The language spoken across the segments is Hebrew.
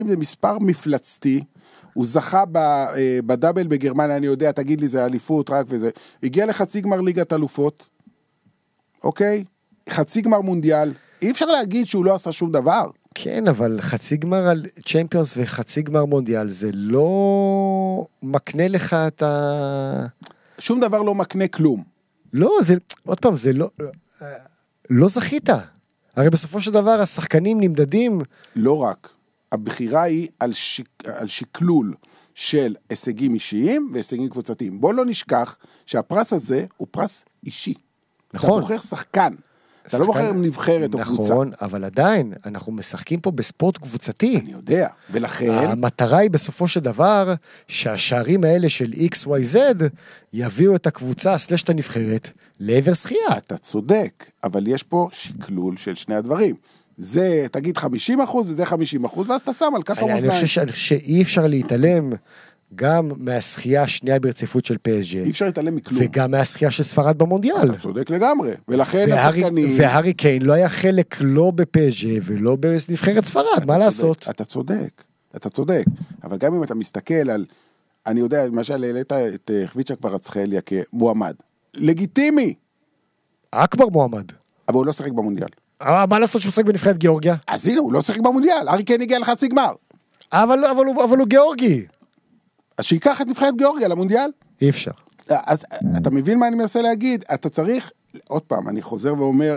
זה מספר מפלצתי, הוא זכה בדאבל בגרמניה, אני יודע, תגיד לי, זה אליפות רק וזה, הגיע לחצי גמר ליגת אלופות, אוקיי? חצי גמר מונדיאל, אי אפשר להגיד שהוא לא עשה שום דבר. כן, אבל חצי גמר על צ'מפיונס וחצי גמר מונדיאל, זה לא מקנה לך את ה... שום דבר לא מקנה כלום. לא, זה, עוד פעם, זה לא זכית. הרי בסופו של דבר, השחקנים נמדדים... לא רק. הבחירה היא על שקלול של הישגים אישיים והישגים קבוצתיים. בוא לא נשכח שהפרס הזה הוא פרס אישי. נכון. אתה בוחר שחקן. אתה לא בוחר נבחרת או קבוצה. נכון, אבל עדיין, אנחנו משחקים פה בספורט קבוצתי. אני יודע, ולכן... המטרה היא בסופו של דבר, שהשערים האלה של XYZ, יביאו את הקבוצה, סלשת הנבחרת, לעבר שחייה. אתה צודק, אבל יש פה שקלול של שני הדברים. זה, תגיד 50% וזה 50%, ואז אתה שם על כף המאזניים. אני חושב שאי אפשר להתעלם גם מהשחייה השנייה ברציפות של PSG. אי אפשר להתעלם מכלום. וגם מהשחייה של ספרד במונדיאל. אתה צודק לגמרי. ולכן השחקנים... והארי קיין לא היה חלק לא ב-PSG ולא בנבחרת ספרד, מה לעשות? אתה צודק, אתה צודק. אבל גם אם אתה מסתכל על... אני יודע, למשל, העלית את חביצ'ה קוורצחליה כמועמד. לגיטימי. אכבר מועמד. אבל הוא לא שחק במונדיאל. מה לעשות שהוא משחק בנבחרת גיאורגיה? אז הנה, הוא לא שחק במונדיאל. הארי קיין הגיע לחצי גמר. אבל הוא גיאורגי. אז שיקח את נבחרת גיאורגיה למונדיאל. אי אפשר. אז אתה מבין מה אני מנסה להגיד? אתה צריך, עוד פעם, אני חוזר ואומר,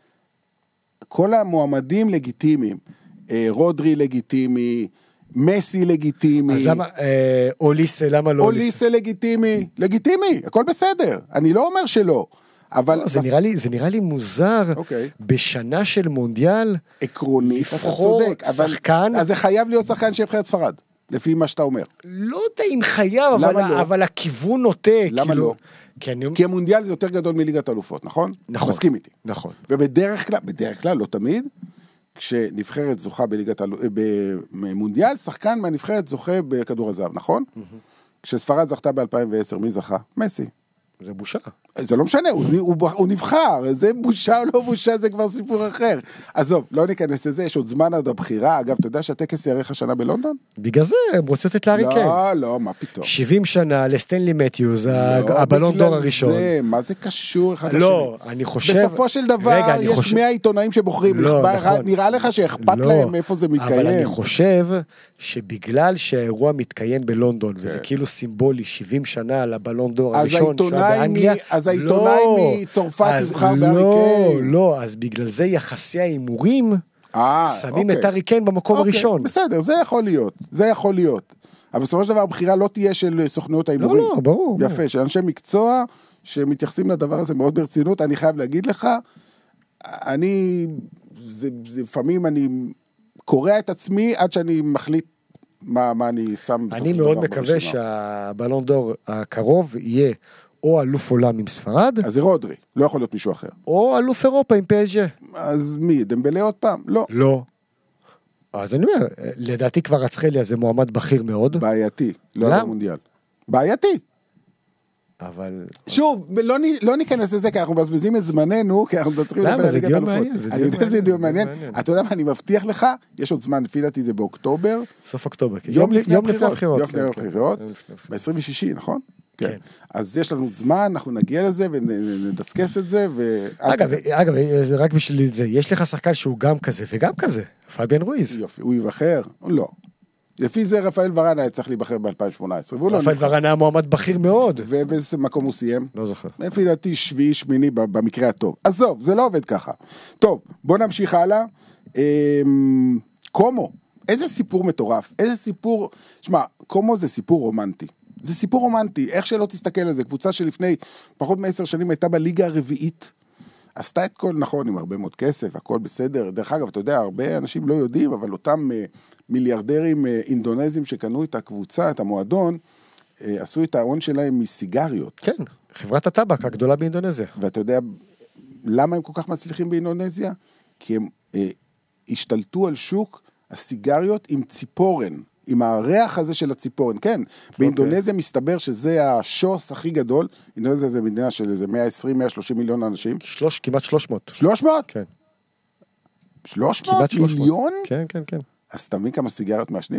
כל המועמדים לגיטימיים, רודרי לגיטימי, מסי לגיטימי. אז למה, אוליסה, למה לא אוליסה לגיטימי, הכל בסדר. אני לא אומר שלא. אבל זה נראה לי מוזר, בשנה של מונדיאל, עקרונית, אתה צודק, שחקן, אז זה חייב להיות שחקן של נבחרת ספרד, לפי מה שאתה אומר. לא יודע אם חייב, אבל הכיוון נוטה. למה לא? כי המונדיאל זה יותר גדול מליגת אלופות, נכון? נכון. מסכים איתי. נכון. ובדרך כלל, לא תמיד, כשנבחרת זוכה במונדיאל, שחקן מהנבחרת זוכה בכדור הזהב, נכון? כשספרד זכתה ב-2010, מי זכה? מסי. זה בושה. זה לא משנה, הוא נבחר, זה בושה או לא בושה, זה כבר סיפור אחר. עזוב, לא ניכנס לזה, יש עוד זמן עד הבחירה. אגב, אתה יודע שהטקס יארך השנה בלונדון? בגלל זה, הם רוצים לתת לארי קיין. לא, מה פתאום. 70 שנה לסטנלי מתיוז, הבלון דור הראשון. מה זה קשור אחד לשני? לא, אני חושב... בסופו של דבר, יש 100 עיתונאים שבוחרים. נראה לך שאכפת להם איפה זה מתקיים. אבל אני חושב שבגלל שהאירוע מתקיים בלונדון, וזה כאילו סימבולי 70 שנה לבלון דור הראשון, אז העיתונאי מצרפת יבחר בארי קיין. לא, אז בגלל זה יחסי האימורים שמים את הארי קיין במקום הראשון. בסדר, זה יכול להיות. אבל בסופו של דבר הבחירה לא תהיה של סוכנויות האימורים. לא, ברור. יפה, של אנשי מקצוע שמתייחסים לדבר הזה מאוד ברצינות. אני חייב להגיד לך, לפעמים אני קורא את עצמי עד שאני מחליט מה אני שם. אני מאוד מקווה שהבלון דור הקרוב יהיה או אלוף עולם עם ספרד. אז זה רודרי, לא יכול להיות מישהו אחר. או אלוף אירופה עם PSG. אז מי, דמבלה עוד פעם? לא. לא. אז אני אומר, לדעתי כבר קוורצחליה זה מועמד בכיר מאוד. בעייתי, לא במונדיאל. בעייתי. אבל... שוב, לא ניכנס לזה, כי אנחנו מבזבזים את זמננו, כי אנחנו צריכים... למה? זה דיון מעניין. אני יודע שזה דיון מעניין. אתה יודע מה, אני מבטיח לך, יש עוד זמן, לפי דעתי זה באוקטובר. סוף אוקטובר. יום לפני הבחירות. ב-26, נכון? כן. אז יש לנו זמן, אנחנו נגיע לזה ונדסקס את זה. אגב, רק בשביל זה, יש לך שחקן שהוא גם כזה וגם כזה, פאביאן רויז. יופי, הוא יבחר? לא. לפי זה רפאל ורן היה צריך להיבחר ב-2018. רפאל ורן היה מועמד בכיר מאוד. ובאיזה מקום הוא סיים? לא זוכר. לפי דעתי שביעי, שמיני במקרה הטוב. עזוב, זה לא עובד ככה. טוב, בוא נמשיך הלאה. קומו, איזה סיפור מטורף, איזה סיפור, שמע, קומו זה סיפור רומנטי. זה סיפור רומנטי, איך שלא תסתכל על זה, קבוצה שלפני פחות מ10 שנים הייתה בליגה הרביעית, עשתה את כל נכון עם הרבה מאוד כסף, הכל בסדר, דרך אגב, אתה יודע, הרבה אנשים לא יודעים, אבל אותם מיליארדרים אינדונזים שקנו את הקבוצה, את המועדון, עשו את ההון שלהם מסיגריות. כן, חברת הטבק הגדולה באינדונזיה. ואתה יודע, למה הם כל כך מצליחים באינדונזיה? כי הם השתלטו על שוק הסיגריות עם ציפורן, עם הריח הזה של הציפורן, כן, באינדונזיה מסתבר שזה השוס הכי גדול, אינדונזיה זה מדינה של איזה 120-130 מיליון אנשים. כמעט 300. 300? כן. 300 מיליון? כן, כן, כן. אז אתה מבין כמה סיגריות מעשנים?